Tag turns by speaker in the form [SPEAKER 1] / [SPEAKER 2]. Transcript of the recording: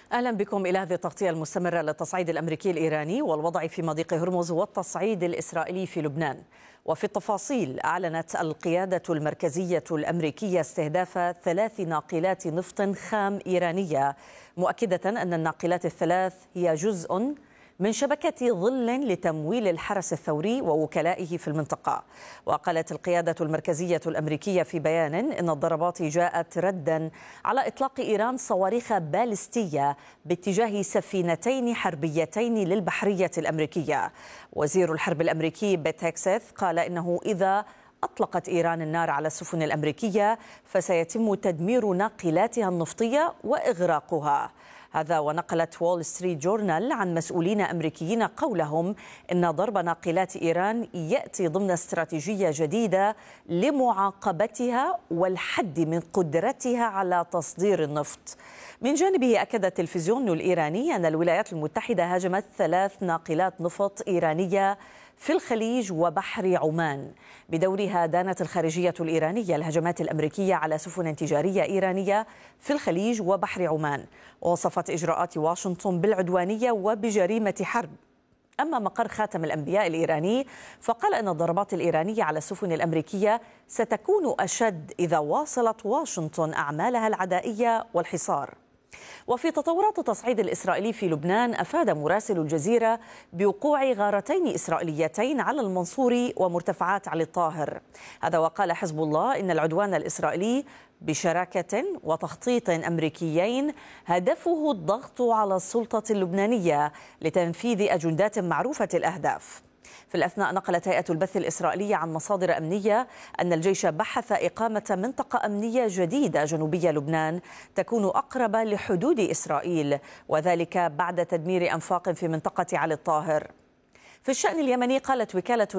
[SPEAKER 1] أهلا بكم إلى هذه التغطية المستمرة للتصعيد الأمريكي الإيراني والوضع في مضيق هرمز والتصعيد الإسرائيلي في لبنان. وفي التفاصيل، أعلنت القيادة المركزية الأمريكية استهداف 3 ناقلات نفط خام إيرانية، مؤكدة أن الناقلات الثلاث هي جزء من شبكة ظل لتمويل الحرس الثوري ووكلائه في المنطقة. وقالت القيادة المركزية الأمريكية في بيان إن الضربات جاءت ردا على إطلاق إيران صواريخ باليستية باتجاه سفينتين حربيتين للبحرية الأمريكية. وزير الحرب الأمريكي بيت هيكسث قال إنه إذا أطلقت إيران النار على السفن الأمريكية فسيتم تدمير ناقلاتها النفطية وإغراقها. هذا ونقلت وول ستريت جورنال عن مسؤولين أمريكيين قولهم إن ضرب ناقلات إيران يأتي ضمن استراتيجية جديدة لمعاقبتها والحد من قدرتها على تصدير النفط. من جانبه، أكد التلفزيون الإيراني أن الولايات المتحدة هاجمت 3 ناقلات نفط إيرانية في الخليج وبحر عمان. بدورها، دانت الخارجية الإيرانية الهجمات الأمريكية على سفن تجارية إيرانية في الخليج وبحر عمان، ووصفت إجراءات واشنطن بالعدوانية وبجريمة حرب. أما مقر خاتم الأنبياء الإيراني فقال أن الضربات الإيرانية على السفن الأمريكية ستكون أشد إذا واصلت واشنطن أعمالها العدائية والحصار. وفي تطورات التصعيد الإسرائيلي في لبنان، أفاد مراسل الجزيرة بوقوع غارتين إسرائيليتين على المنصوري ومرتفعات علي الطاهر. هذا وقال حزب الله إن العدوان الإسرائيلي بشراكة وتخطيط أمريكيين هدفه الضغط على السلطة اللبنانية لتنفيذ أجندات معروفة الأهداف. في الأثناء، نقلت هيئة البث الإسرائيلية عن مصادر أمنية أن الجيش بحث إقامة منطقة أمنية جديدة جنوبية لبنان تكون أقرب لحدود إسرائيل، وذلك بعد تدمير أنفاق في منطقة علي الطاهر. في الشأن اليمني، قالت وكالة